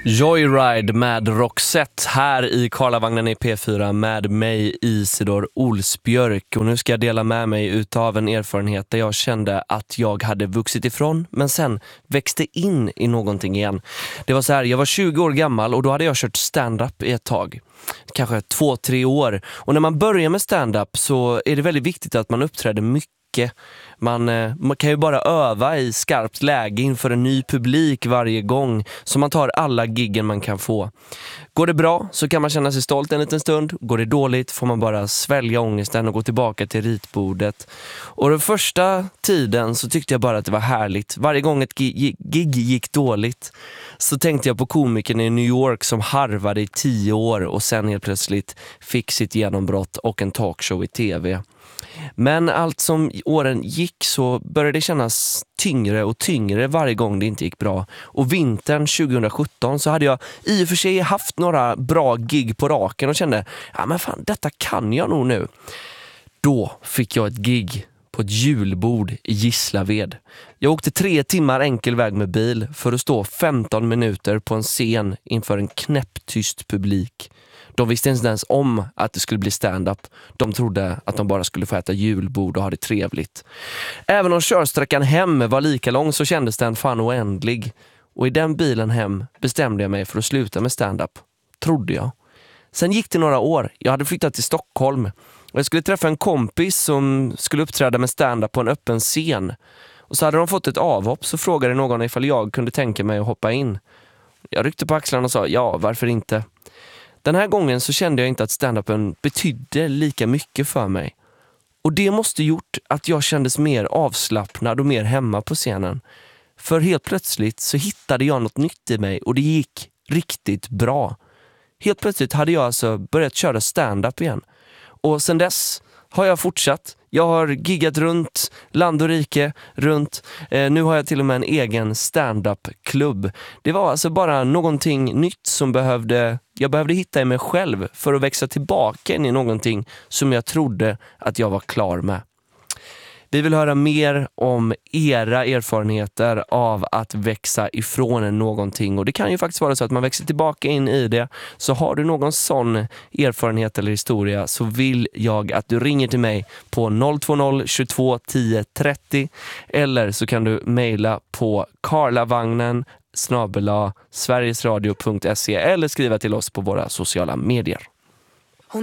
Joyride med Roxette här i Karlavagnen i P4 med mig Isidor Olsbjörk. Och nu ska jag dela med mig utav en erfarenhet där jag kände att jag hade vuxit ifrån men sen växte in i någonting igen. Det var så här, jag var 20 år gammal och då hade jag kört stand-up i ett tag. Kanske 2-3 år. Och när man börjar med stand-up så är det väldigt viktigt att man uppträder mycket. Man kan ju bara öva i skarpt läge inför en ny publik varje gång, så man tar alla giggen man kan få. Går det bra så kan man känna sig stolt en liten stund. Går det dåligt får man bara svälja ångesten och gå tillbaka till ritbordet. Och den första tiden så tyckte jag bara att det var härligt. Varje gång ett gig gick dåligt så tänkte jag på komikern i New York som harvade i 10 år och sen helt plötsligt fick sitt genombrott och en talkshow i tv. Men allt som åren gick så började det kännas tyngre och tyngre varje gång det inte gick bra. Och vintern 2017 så hade jag i och för sig haft några bra gig på raken och kände, ja men fan, detta kan jag nog nu. Då fick jag ett gig på ett julbord i Gislaved. Jag åkte 3 timmar enkel väg med bil för att stå 15 minuter på en scen inför en knäpptyst publik. De visste inte ens om att det skulle bli stand-up. De trodde att de bara skulle få äta julbord och ha det trevligt. Även om körsträckan hem var lika lång så kändes den fan oändlig. Och i den bilen hem bestämde jag mig för att sluta med stand-up. Trodde jag. Sen gick det några år. Jag hade flyttat till Stockholm. Och jag skulle träffa en kompis som skulle uppträda med stand-up på en öppen scen. Och så hade de fått ett avhopp, så frågade någon ifall jag kunde tänka mig att hoppa in. Jag ryckte på axlarna och sa, ja, varför inte? Den här gången så kände jag inte att stand-upen betydde lika mycket för mig. Och det måste gjort att jag kändes mer avslappnad och mer hemma på scenen. För helt plötsligt så hittade jag något nytt i mig och det gick riktigt bra. Helt plötsligt hade jag alltså börjat köra stand-up igen. Och sen dess har jag fortsatt. Jag har giggat runt land och rike runt. Nu har jag till och med en egen stand-up-klubb. Det var alltså bara någonting nytt som jag behövde hitta i mig själv för att växa tillbaka in i någonting som jag trodde att jag var klar med. Vi vill höra mer om era erfarenheter av att växa ifrån någonting. Och det kan ju faktiskt vara så att man växer tillbaka in i det. Så har du någon sån erfarenhet eller historia så vill jag att du ringer till mig på 020 22 10 30. Eller så kan du mejla på karlavagnen @sverigesradio.se eller skriva till oss på våra sociala medier.